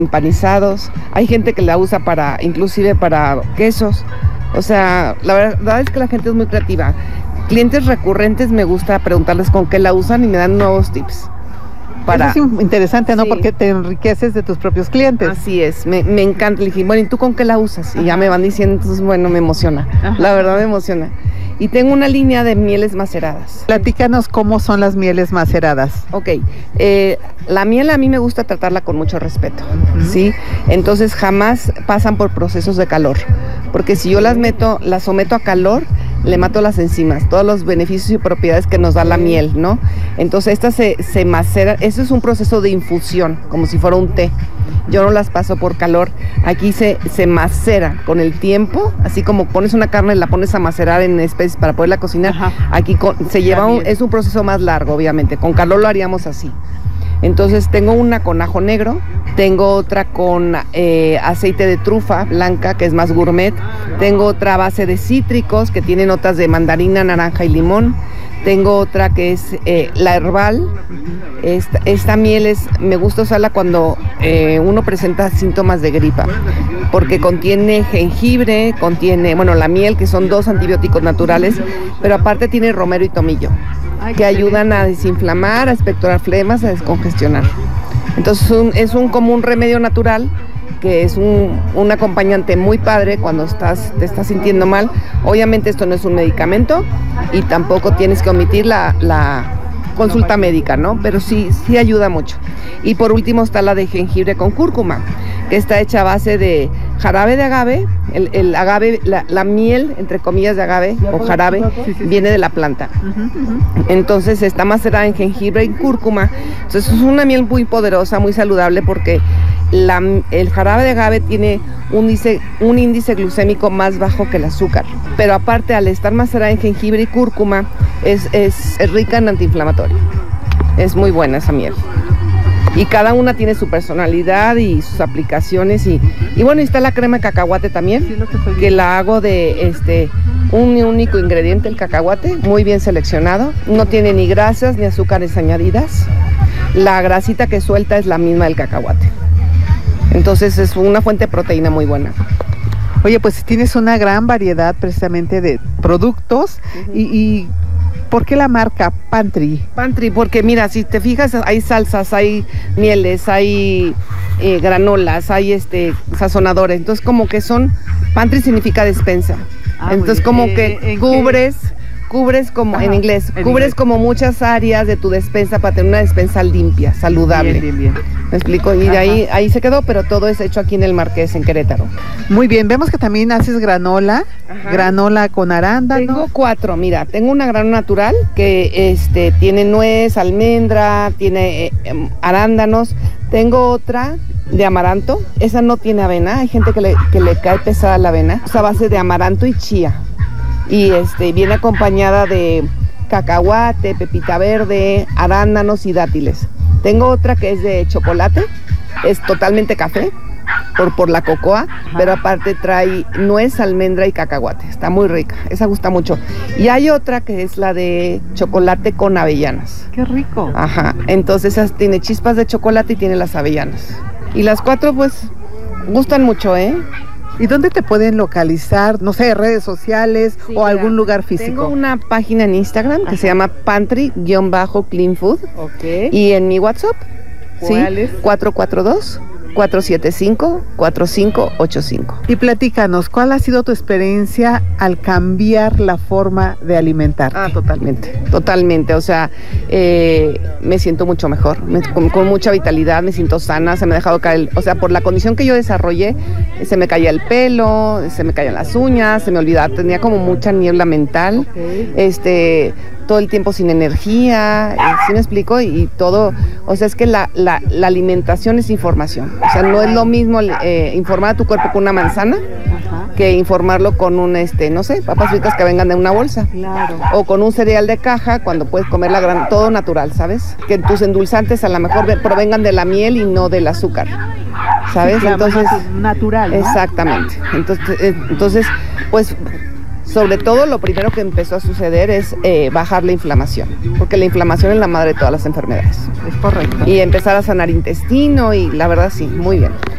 empanizados, hay gente que la usa inclusive para quesos. O sea, la verdad es que la gente es muy creativa. Clientes recurrentes me gusta preguntarles con qué la usan y me dan nuevos tips. Eso es interesante, ¿no? Sí. Porque te enriqueces de tus propios clientes. Así es, me encanta. Le dije, bueno, ¿y tú con qué la usas? Y ya me van diciendo, entonces, bueno, me emociona. Ajá. La verdad me emociona. Y tengo una línea de mieles maceradas. Platícanos cómo son las mieles maceradas. Ok, la miel a mí me gusta tratarla con mucho respeto, ¿sí? Entonces jamás pasan por procesos de calor, porque si yo las someto a calor, le mato las enzimas, todos los beneficios y propiedades que nos da la miel, ¿no? Entonces estas se maceran, eso es un proceso de infusión, como si fuera un té. Yo no las paso por calor, aquí se macera con el tiempo, así como pones una carne y la pones a macerar en especies para poderla cocinar. Ajá. Aquí es un proceso más largo, obviamente, con calor lo haríamos así. Entonces tengo una con ajo negro, tengo otra con aceite de trufa blanca, que es más gourmet, tengo otra a base de cítricos, que tiene notas de mandarina, naranja y limón, tengo otra que es la herbal. Esta miel me gusta usarla cuando uno presenta síntomas de gripa, porque contiene jengibre, la miel, que son 2 antibióticos naturales, pero aparte tiene romero y tomillo, que ayudan a desinflamar, a expectorar flemas, a descongestionar. Entonces como un remedio natural, que es un acompañante muy padre cuando te estás sintiendo mal. Obviamente esto no es un medicamento y tampoco tienes que omitir la consulta médica, ¿no? Pero sí ayuda mucho. Y por último está la de jengibre con cúrcuma, que está hecha a base de jarabe de agave. El agave, la miel, entre comillas, de agave o jarabe, viene de la planta. Entonces está macerada en jengibre y cúrcuma. Entonces es una miel muy poderosa, muy saludable, porque el jarabe de agave tiene un índice glucémico más bajo que el azúcar. Pero aparte, al estar macerada en jengibre y cúrcuma, es rica en antiinflamatorio. Es muy buena esa miel. Y cada una tiene su personalidad y sus aplicaciones. Y bueno, está la crema de cacahuate también, que la hago de un único ingrediente, el cacahuate, muy bien seleccionado. No tiene ni grasas ni azúcares añadidas. La grasita que suelta es la misma del cacahuate. Entonces es una fuente de proteína muy buena. Oye, pues tienes una gran variedad precisamente de productos. Y ¿por qué la marca Pantry? Pantry, porque mira, si te fijas, hay salsas, hay mieles, hay granolas, hay sazonadores. Entonces como que Pantry significa despensa. Entonces como que cubres como, ajá, en inglés, como muchas áreas de tu despensa para tener una despensa limpia, saludable. Bien. ¿Me explico? Y de ahí se quedó, pero todo es hecho aquí en el Marqués, en Querétaro. Muy bien, vemos que también haces granola, granola con arándano. Tengo 4, mira, tengo una granola natural que tiene nuez, almendra, tiene arándanos. Tengo otra de amaranto, esa no tiene avena, hay gente que le cae pesada la avena, es a base de amaranto y chía. Y viene acompañada de cacahuate, pepita verde, arándanos y dátiles. Tengo otra que es de chocolate, es totalmente café por la cocoa, pero aparte trae nuez, almendra y cacahuate. Está muy rica, esa gusta mucho. Y hay otra que es la de chocolate con avellanas. ¡Qué rico! Ajá, entonces esa tiene chispas de chocolate y tiene las avellanas. Y las 4 pues gustan mucho, ¿eh? ¿Y dónde te pueden localizar? No sé, redes sociales o algún lugar físico. Tengo una página en Instagram que se llama Pantry-Clean Food. Okay. Y en mi WhatsApp, ¿cuál es? 442-475-4585. Y platícanos, ¿cuál ha sido tu experiencia al cambiar la forma de alimentarte? Totalmente. O sea, me siento mucho mejor, con mucha vitalidad, me siento sana, se me ha dejado caer, por la condición que yo desarrollé, se me caía el pelo, se me caían las uñas, se me olvidaba, tenía como mucha niebla mental, todo el tiempo sin energía, ¿sí me explico? Y todo, es que la alimentación es información, no es lo mismo informar a tu cuerpo con una manzana que informarlo con papas fritas que vengan de una bolsa. Claro. O con un cereal de caja cuando puedes comer todo natural, ¿sabes? Que tus endulzantes a lo mejor provengan de la miel y no del azúcar, ¿sabes? Sí, entonces natural, ¿no? Exactamente. Entonces, pues Sobre todo lo primero que empezó a suceder es bajar la inflamación, porque la inflamación es la madre de todas las enfermedades. Es correcto. Y empezar a sanar intestino y la verdad sí, muy bien.